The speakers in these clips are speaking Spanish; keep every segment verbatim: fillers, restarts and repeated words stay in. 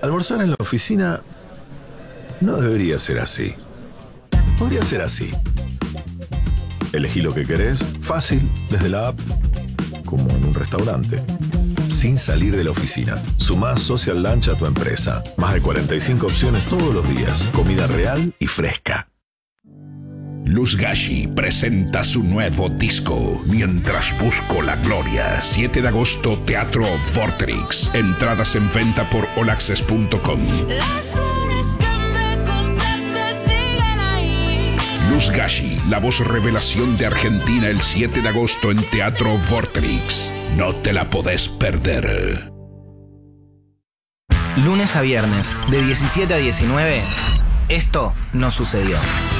Almorzar en la oficina no debería ser así. Podría ser así. Elegí lo que querés, fácil, desde la app, como en un restaurante. Sin salir de la oficina. Sumá Social Lunch a tu empresa. Más de cuarenta y cinco opciones todos los días. Comida real y fresca. Luz Gashi presenta su nuevo disco, Mientras Busco la Gloria. siete de agosto, Teatro Vorterix. Entradas en venta por all access punto com. Las flores que me compraste siguen ahí. Luz Gashi, la voz revelación de Argentina el siete de agosto en Teatro Vorterix. No te la podés perder. Lunes a viernes, de diecisiete a diecinueve, esto no sucedió.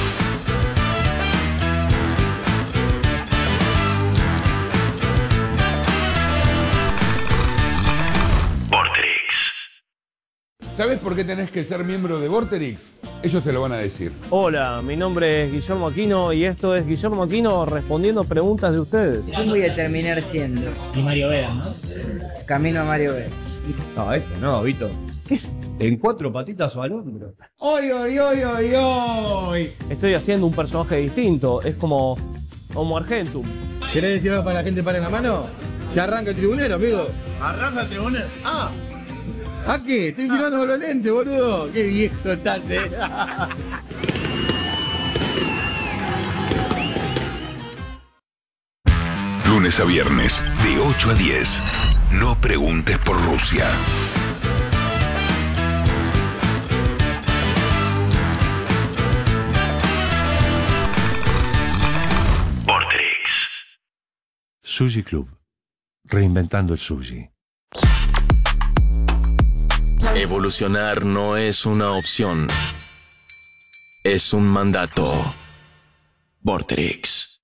¿Sabes por qué tenés que ser miembro de Vorterix? Ellos te lo van a decir. Hola, mi nombre es Guillermo Aquino y esto es Guillermo Aquino respondiendo preguntas de ustedes. ¿Quién voy a terminar siendo? Y Mario Vega, ¿no? Camino a Mario Vega. No, este no, Vito. ¿Qué? ¿En cuatro patitas o al hombro? ¡Oy, oy, oy, oy, oy! Estoy haciendo un personaje distinto, es como Homo Argentum. ¿Querés decir algo para la gente para en la mano? Ya arranca el tribunero, amigo. ¿Arranca el tribunero? Ah. ¿A qué? Estoy filmando con los lentes, boludo. Qué viejo estás, eh. Lunes a viernes, de ocho a diez. No preguntes por Rusia. Vorterix. Sushi Club. Reinventando el sushi. Evolucionar no es una opción. Es un mandato. Vorterix.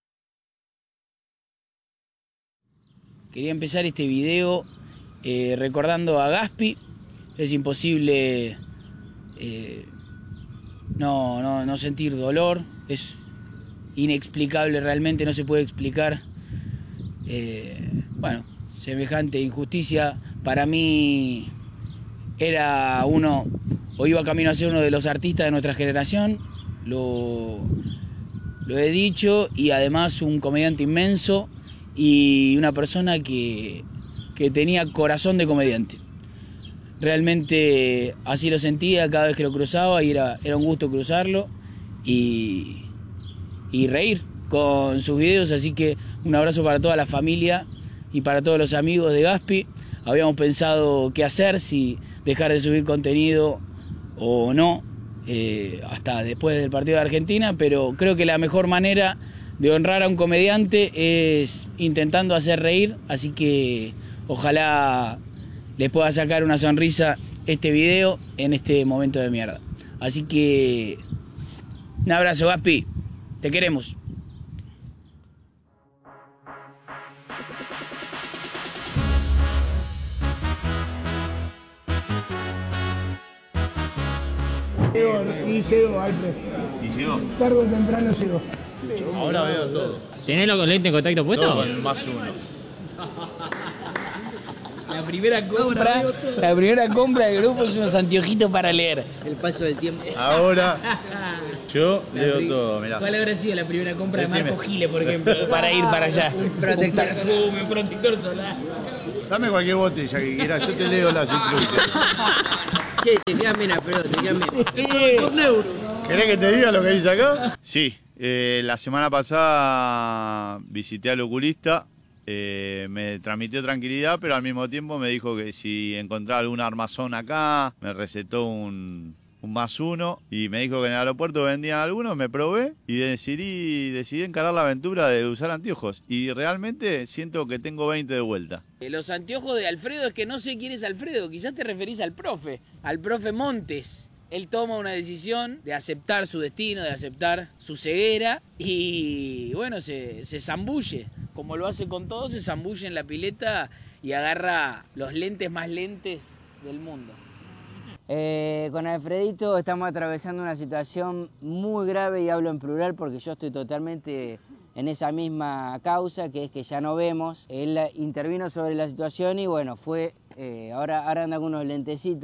Quería empezar este video eh, recordando a Gaspi. Es imposible eh, no, no, no sentir dolor. Es inexplicable realmente, no se puede explicar. Eh, bueno, semejante injusticia para mí era uno, o iba camino a ser uno de los artistas de nuestra generación, lo, lo he dicho, y además un comediante inmenso y una persona que, que tenía corazón de comediante. Realmente así lo sentía cada vez que lo cruzaba y era, era un gusto cruzarlo y, y reír con sus videos, así que un abrazo para toda la familia y para todos los amigos de Gaspi. Habíamos pensado qué hacer, si dejar de subir contenido o no, eh, hasta después del partido de Argentina, pero creo que la mejor manera de honrar a un comediante es intentando hacer reír, así que ojalá les pueda sacar una sonrisa este video en este momento de mierda. Así que un abrazo, Gaspi, te queremos. Y llegó, Alfred. ¿Y llegó? Tarde o temprano llegó. Ahora veo todo. ¿Tenés los lentes en contacto puesto? Todo con el más uno. La primera compra, la primera compra del grupo es unos anteojitos para leer. El paso del tiempo. Ahora yo leo todo, mirá. ¿Cuál habrá sido la primera compra Decime. de Marco Gile, por ejemplo, para ir para allá? Un protector. Un perfume, un protector solar. Dame cualquier botella que quieras, yo te leo las instrucciones. Che, te quedan bien, pero te quedan bien. Son euros. ¿Querés que te diga lo que dice acá? Sí, eh, la semana pasada visité al oculista. Eh, me transmitió tranquilidad, pero al mismo tiempo me dijo que si encontraba algún armazón acá, me recetó un, un más uno y me dijo que en el aeropuerto vendían algunos, me probé y decidí, decidí encarar la aventura de usar anteojos y realmente siento que tengo veinte de vuelta. Los anteojos de Alfredo, es que no sé quién es Alfredo, quizás te referís al profe, al profe Montes. Él toma una decisión de aceptar su destino, de aceptar su ceguera y bueno, se, se zambulle. Como lo hace con todo, se zambulle en la pileta y agarra los lentes más lentes del mundo. Eh, con Alfredito estamos atravesando una situación muy grave y hablo en plural porque yo estoy totalmente en esa misma causa, que es que ya no vemos. Él intervino sobre la situación y bueno, fue, eh, ahora, ahora anda con unos lentecitos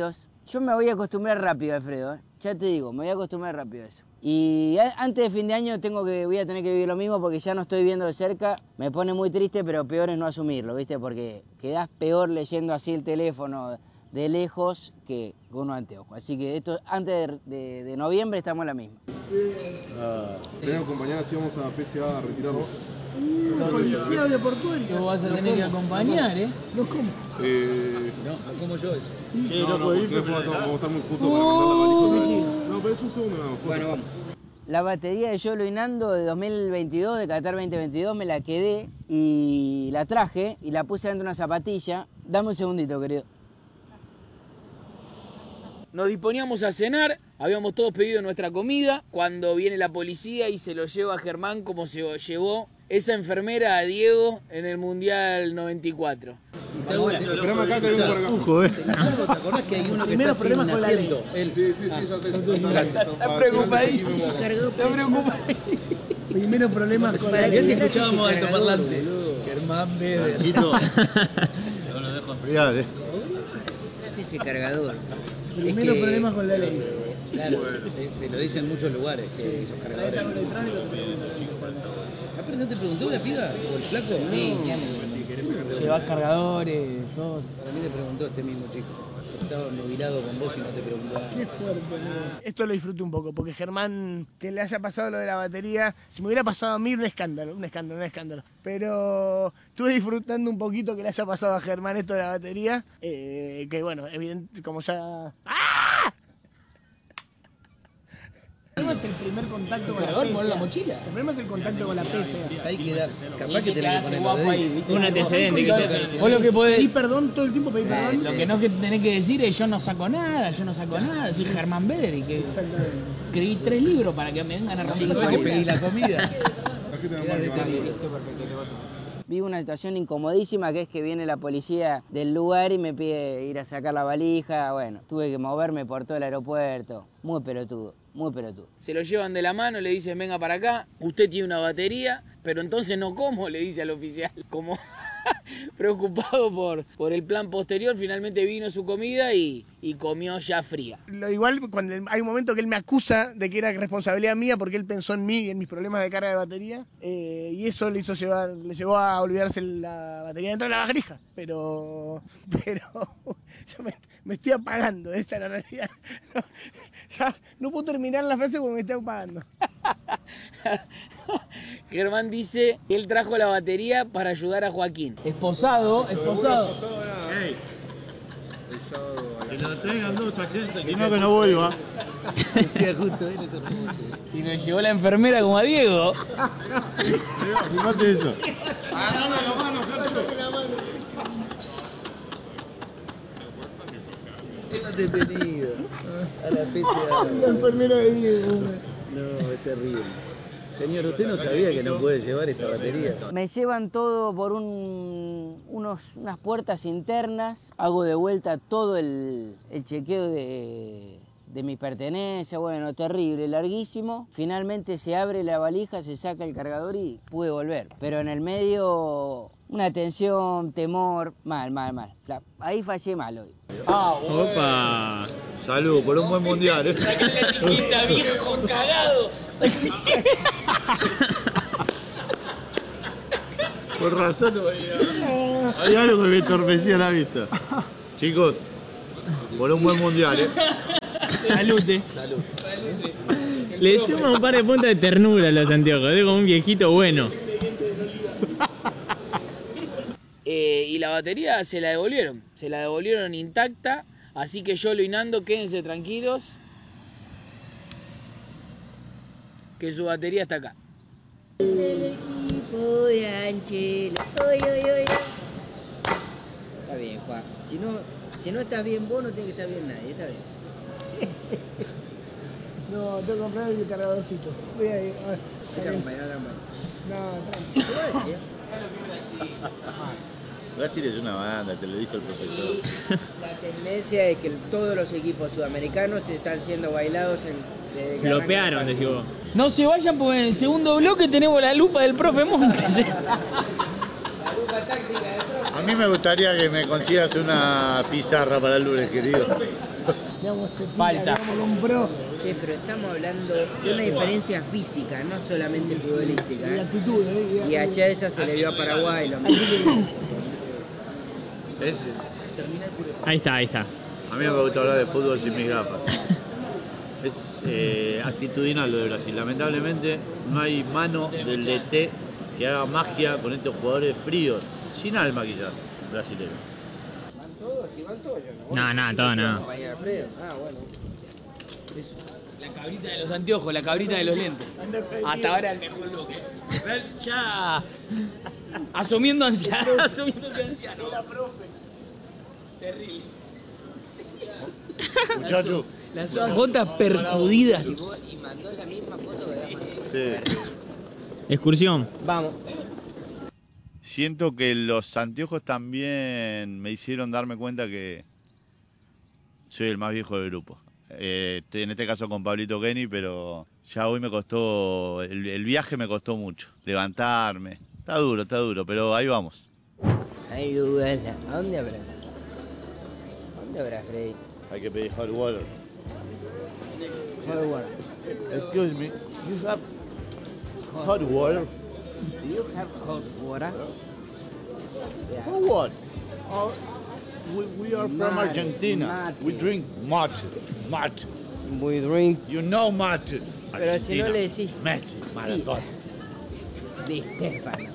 Yo me voy a acostumbrar rápido, Alfredo, ¿eh? Ya te digo, me voy a acostumbrar rápido a eso. Y a- antes de fin de año tengo que, voy a tener que vivir lo mismo porque ya no estoy viendo de cerca. Me pone muy triste, pero peor es no asumirlo, ¿viste? Porque quedás peor leyendo así el teléfono de lejos que con unos anteojos. Así que esto, antes de, de- de noviembre estamos en la misma. Tenemos que acompañar, así vamos a P C A a retirarlo. La policía de portuario. Lo vas a tener que acompañar, ¿eh? No como. Eh... No, no como yo eso. Sí, no, no, puedo ir, porque vamos a estar muy juntos para mandar la valija. No, pero es un segundo nada más. Bueno, vamos. La batería de Yolo y Nando de dos mil veintidós, de Qatar veinte veintidós, me la quedé y la traje y la puse dentro de una zapatilla. Dame un segundito, querido. Nos disponíamos a cenar, habíamos todos pedido nuestra comida, cuando viene la policía y se lo lleva a Germán como se lo llevó esa enfermera a Diego en el Mundial noventa y cuatro. Esperame acá que vengo por acá. Ojo, eh. ¿Te acordás que hay uno que Primero está sin problemas con la ley. asiento? Él. Sí, sí, sí, ya sé. Está preocupadísimo. Está preocupadísimo. Primero problemas con la ¿Qué si ley. escuchábamos altoparlante? Germán Beder. No lo dejo enfriar, eh. Ese cargador. Primero que- problemas con la ley. Claro, te, te lo dicen en muchos lugares, que esos cargadores. algo electrónico te preguntan. Aparte, ¿no te preguntó la piba o el flaco? Sí, No. siempre. Llevas cargadores, todos. Para mí te preguntó este mismo chico. Estaba nubilado con vos y no te preguntó nada. Qué fuerte, amigo. Esto lo disfruto un poco, porque Germán, que le haya pasado lo de la batería, si me hubiera pasado a mí, un escándalo, un escándalo, un escándalo. Pero estuve disfrutando un poquito que le haya pasado a Germán esto de la batería, eh, que bueno, evidente, como ya... ¡Ah! El problema es el primer contacto con la cargador, P pon C A. la mochila. El problema es el contacto con la P C A. Ahí quedás, capaz que tenés que poner guapo ahí, ¿viste? Un antecedente que te... Vos lo que podés... Pedí perdón todo el tiempo, pedí Eh, perdón. lo que no que tenés que decir es yo no saco nada, yo no saco nada, soy Germán Beder y que Exactamente. escribí tres libros para que me vengan a romper Cinco la que pedí bola. la comida. Aquí tenemos Quedás marca. detenido. Vivo una situación incomodísima, que es que viene la policía del lugar y me pide ir a sacar la valija. Bueno, tuve que moverme por todo el aeropuerto. Muy pelotudo, muy pelotudo. Se lo llevan de la mano, le dicen venga para acá, usted tiene una batería, pero entonces no como, le dice al oficial. Como preocupado por, por el plan posterior, finalmente vino su comida y, y comió ya fría. Lo igual, cuando él- hay un momento que él me acusa de que era responsabilidad mía porque él pensó en mí y en mis problemas de carga de batería, eh, y eso le hizo llevar, le llevó a olvidarse la batería dentro de la valija. Pero, pero yo me, me estoy apagando, esa es la realidad. No, ya no puedo terminar la frase porque me estoy apagando. Germán dice que él trajo la batería para ayudar a Joaquín. Esposado, esposado. Que lo traigan dos agentes, si no que no vuelva. Decía justo él eso. Si lo llevó la enfermera como a Diego. Fíjate eso. Está detenido. A la P C A. La enfermera de Diego. No, es terrible. Señor, ¿usted no sabía que no puede llevar esta batería? Me llevan todo por un- unos, unas puertas internas, hago de vuelta todo el, el chequeo de, de mis pertenencias, bueno, terrible, larguísimo. Finalmente se abre la valija, se saca el cargador y pude volver. Pero en el medio, una tensión, temor, mal, mal, mal. Fla- Ahí fallé mal hoy. Opa. Salud, por un buen mundial, eh. Sacale la etiqueta, viejo cagado. Por razón no veía. Hay algo que me entorpecía la vista. Chicos, por un buen mundial, eh. Salute. Le suma un par de puntos de ternura a los anteojos, es como un viejito bueno. Eh, y la batería se la devolvieron, se la devolvieron intacta, así que Yolo y Nando, quédense tranquilos, que su batería está acá. El equipo de Anchelo. Oy, oy, oy. Está bien, Juan. Si no, si no estás bien vos, no tiene que estar bien nadie, está bien. No, tengo que comprar el cargadorcito. Voy a ir. A ver. Acá, compañero, acá, compañero. No, tranquilo. Brasil es una banda, te lo dice el profesor. La tendencia es que todos los equipos sudamericanos están siendo bailados en... desde que Flopearon, arranca el decís vos. No se vayan porque en el segundo bloque tenemos la lupa del profe Montes. La lupa táctica de profe. A mí me gustaría que me consigas una pizarra para el lunes, querido. Digamos, se tira, Falta. digamos, un pro. Che, pero estamos hablando de una diferencia física, no solamente futbolística. Y ¿eh? actitud, ¿eh? Y allá esa se le vio a Paraguay lo mismo. Ese. Ahí está, ahí está. A mí me gusta hablar de fútbol sin mis gafas. Es eh, actitudinal lo de Brasil. Lamentablemente no hay mano del D T que haga magia con estos jugadores fríos, sin alma quizás, brasileños. ¿Van todos? ¿Y van todos? Yo No, no, todo no. Compañero Alfredo. Ah, bueno. Eso. La cabrita de los anteojos, la cabrita de los lentes. Hasta ahora el mejor look. Ya asumiendo anciano, asumiendo anciano. Terrible. Muchacho. Las jotas percudidas. Y mandó la misma foto que la Sí. Excursión. Vamos. Siento que los anteojos también me hicieron darme cuenta que soy el más viejo del grupo. Eh, estoy en este caso con Pablito Kenny, pero ya hoy me costó, el, el viaje me costó mucho, levantarme. Está duro, está duro, pero ahí vamos. Ahí dudas. ¿A dónde habrá? ¿A dónde habrá, Freddy? Hay que pedir hot water. Hot water. Excuse me, you have hot water? Do you have hot water? For what? Oh, we, we are from Mate, Argentina. mate. We drink mate. Mate. We drink. You know mate. Pero si no le decís. Messi, Maradona. Di Stefano.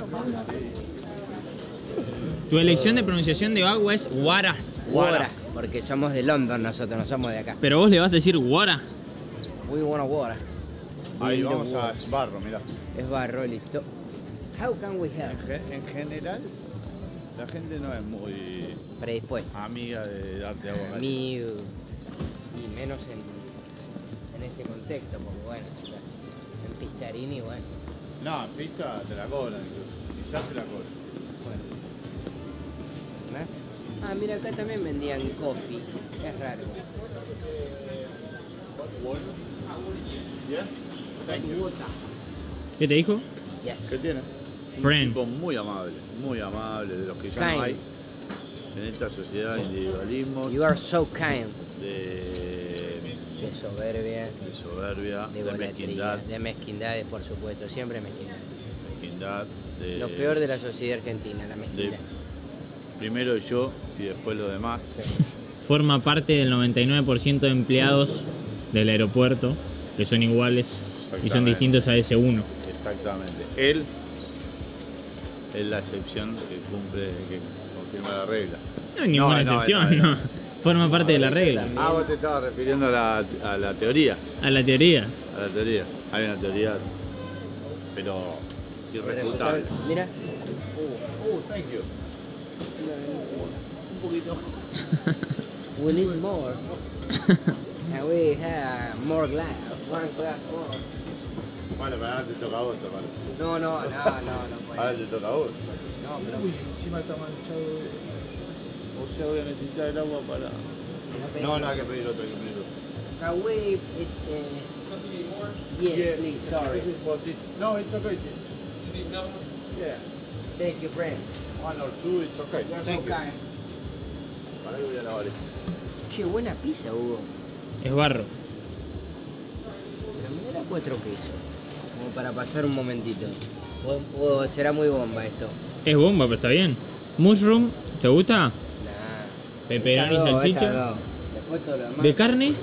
Tu elección de pronunciación de agua es Guara. Water. Porque somos de London nosotros, no somos de acá. Pero vos le vas a decir Guara. We want water. Ahí We vamos need a water. Sbarro, mirá. Es barro, listo. How can we help? En, ge- en general, la gente no es muy Predispuesta. amiga de darte agua caliente. Amigo. Y menos en, en este contexto, porque bueno, en Pistarini, bueno. No, en pista te la cobran incluso. Quizás te la cobran. Bueno. ¿Más? Ah, mira, acá también vendían coffee. Es raro. Yeah? Thank you. ¿Qué te dijo? Yes. ¿Qué tiene? Friend. Un tipo muy amable, muy amable, de los que ya no Kind. hay en esta sociedad de individualismo, You are so kind. de, De soberbia. de soberbia, De, de, volatría, mezquindad, de mezquindades, por supuesto, siempre mezquindad. mezquindad, de, Lo peor de la sociedad argentina, la mezquindad. de primero yo y después los demás. Forma parte del noventa y nueve por ciento de empleados del aeropuerto, que son iguales y son Exactamente. distintos a ese uno. Exactamente. Él es la excepción que cumple, que confirma la regla. No, ninguna excepción, no. Forma parte de la regla. Ah, vos te estabas refiriendo a la, a la teoría. A la teoría. A la teoría. Hay una teoría, pero irrefutable. Mira. Oh, thank you. Un poquito. We need more. And we have more glass. One glass more. Bueno, pero ahora te toca a vos, aparte. No, no, no, no, no puede. Ahora te toca a vos. No, pero. Uy, encima está manchado. O sea, voy a necesitar el agua para. No, no, hay que pedir otro, hay que pedir otro. Can we. It, uh, yes, Yeah, please, sorry. This is for this. No, it's okay. This. Yeah. Thank you, friend. One or two, it's okay. You're Thank so you. kind. Para que voy a lavar esto. Che, buena pizza, Hugo. Es barro. Pero me da cuatro pesos. Como para pasar un momentito. O, o será muy bomba esto. Es bomba, pero está bien. Mushroom, ¿te gusta? Nah. Pepperoni, Esta no, salchicha. esta no. Después todo lo demás. ¿De carne?